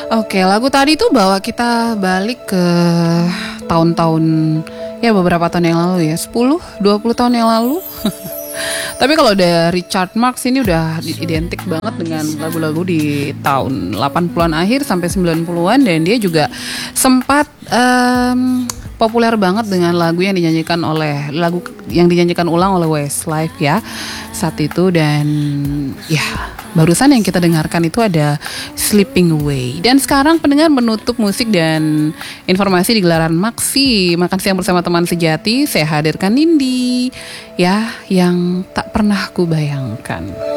Oke, lagu tadi tuh bawa kita balik ke tahun-tahun, ya beberapa tahun yang lalu ya, 10-20 tahun yang lalu. Tapi kalau dari Richard Marx ini udah identik banget dengan lagu-lagu di tahun 80-an akhir sampai 90-an, dan dia juga sempat populer banget dengan lagu yang dinyanyikan ulang oleh Westlife ya saat itu. Dan ya barusan yang kita dengarkan itu ada Sleeping Away. Dan sekarang pendengar, menutup musik dan informasi di gelaran Maksi Makan Siang bersama teman sejati, saya hadirkan Nindi ya, yang tak pernah ku bayangkan.